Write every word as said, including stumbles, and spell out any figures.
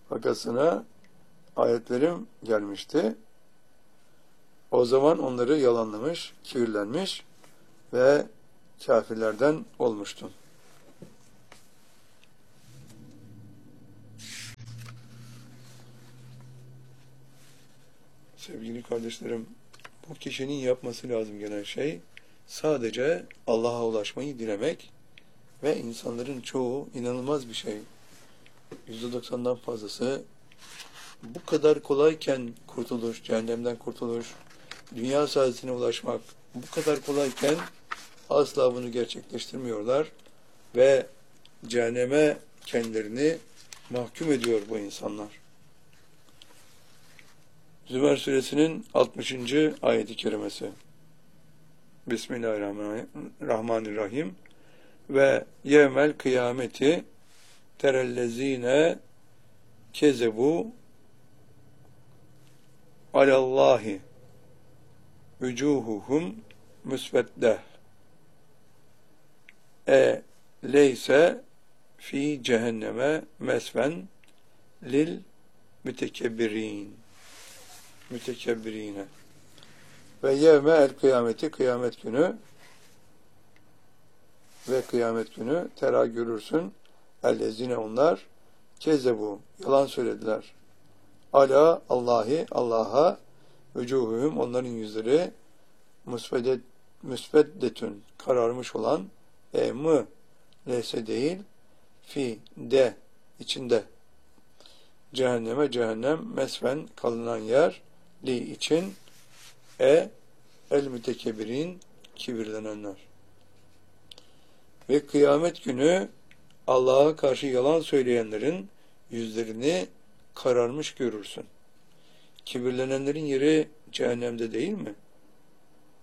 vakasına ayetlerim gelmişti. O zaman onları yalanlamış, kibirlenmiş ve kafirlerden olmuştum. Sevgili kardeşlerim, bu kişinin yapması lazım gelen şey sadece Allah'a ulaşmayı dilemek ve insanların çoğu inanılmaz bir şey. yüzde doksandan fazlası bu kadar kolayken kurtuluş, cehennemden kurtuluş, dünya saadetine ulaşmak bu kadar kolayken asla bunu gerçekleştirmiyorlar ve cehenneme kendilerini mahkum ediyor bu insanlar. Zümer suresinin altmışıncı ayeti kerimesi. Bismillahirrahmanirrahim. Ve yevmel kıyameti terellezine kezebu alallahi vücuhuhum müsveddeh e leyse fi cehenneme mesven lil mütekebbirin mütekebbirine ve yevme el kıyameti kıyamet günü ve kıyamet günü tera görürsün ellezine onlar kezebu yalan söylediler ala Allahi Allah'a vücuhuhum onların yüzleri musveddet müsveddetün kararmış olan e mı leyse değil fi de içinde cehenneme cehennem mesven kalınan yer li için e el mütekebbirin kibirlenenler ve kıyamet günü Allah'a karşı yalan söyleyenlerin yüzlerini kararmış görürsün. Kibirlenenlerin yeri cehennemde değil mi?